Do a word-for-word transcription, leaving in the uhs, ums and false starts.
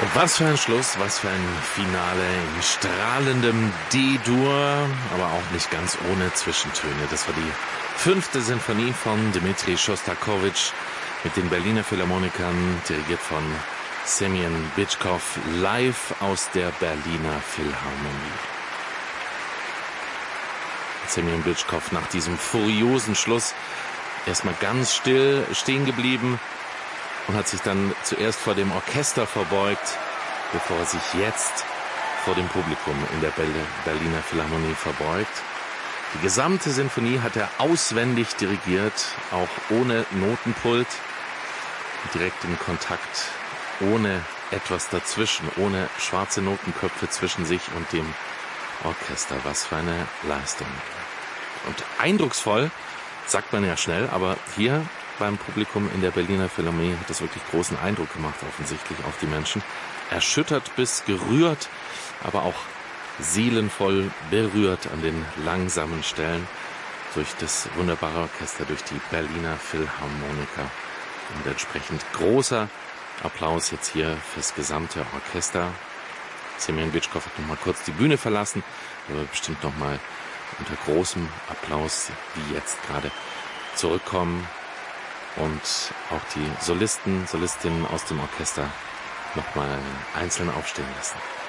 Und was für ein Schluss, was für ein Finale in strahlendem D-Dur, aber auch nicht ganz ohne Zwischentöne. Das war die fünfte Sinfonie von Dmitri Schostakowitsch mit den Berliner Philharmonikern, dirigiert von Semyon Bitschkow, live aus der Berliner Philharmonie. Semyon Bitschkow nach diesem furiosen Schluss erstmal ganz still stehen geblieben und hat sich dann zuerst vor dem Orchester verbeugt, bevor er sich jetzt vor dem Publikum in der Berliner Philharmonie verbeugt. Die gesamte Sinfonie hat er auswendig dirigiert, auch ohne Notenpult, direkt im Kontakt, ohne etwas dazwischen, ohne schwarze Notenköpfe zwischen sich und dem Orchester. Was für eine Leistung. Und eindrucksvoll, sagt man ja schnell, aber hier beim Publikum in der Berliner Philharmonie hat das wirklich großen Eindruck gemacht, offensichtlich auf die Menschen. Erschüttert bis gerührt, aber auch seelenvoll berührt an den langsamen Stellen durch das wunderbare Orchester, durch die Berliner Philharmoniker. Und entsprechend großer Applaus jetzt hier fürs gesamte Orchester. Semyon Bitschkow hat noch mal kurz die Bühne verlassen, aber bestimmt noch mal unter großem Applaus, wie jetzt gerade, zurückkommen und auch die Solisten, Solistinnen aus dem Orchester noch mal einzeln aufstehen lassen.